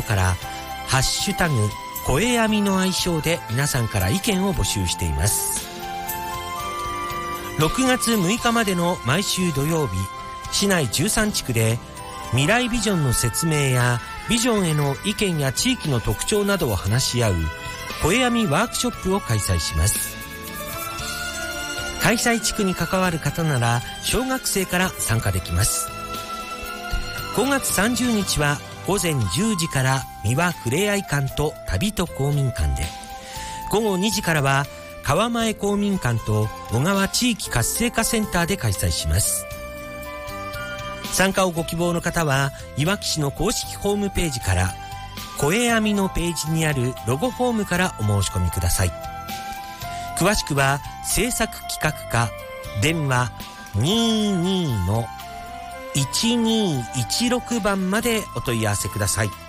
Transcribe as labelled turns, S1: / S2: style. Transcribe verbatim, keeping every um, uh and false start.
S1: からハッシュタグ声闇の愛称で皆さんから意見を募集しています。ろくがつむいかまでの毎週土曜日、市内じゅうさんちくで未来ビジョンの説明やビジョンへの意見や地域の特徴などを話し合う声闇ワークショップを開催します。開催地区に関わる方なら小学生から参加できます。ごがつさんじゅうにちはごぜんじゅうじから三輪ふれあい館と旅と公民館で、ごごにじからは川前公民館と小川地域活性化センターで開催します。参加をご希望の方はいわき市の公式ホームページから声闇のページにあるロゴフォームからお申し込みください。詳しくは制作企画課電話 にーにーのいちにーいちろく 番までお問い合わせください。